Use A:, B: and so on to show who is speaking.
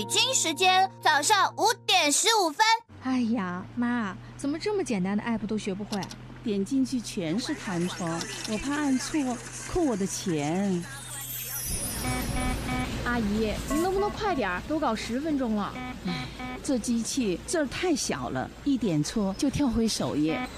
A: 北京时间早上5:15。
B: 哎呀，妈，怎么这么简单的 app 都学不会？
C: 点进去全是弹窗，我怕按错扣我的钱。
D: 阿姨，您能不能快点？都搞10分钟了。
C: 这机器字儿太小了，一点错就跳回首页。